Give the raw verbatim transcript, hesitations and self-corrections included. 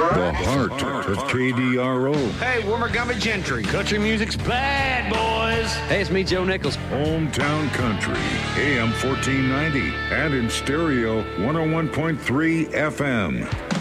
The heart of K D R O. Hey, Wimmergummy Gentry. Country music's bad, boys. Hey, it's me, Joe Nichols. Hometown Country, A M fourteen ninety, and in stereo, one oh one point three F M.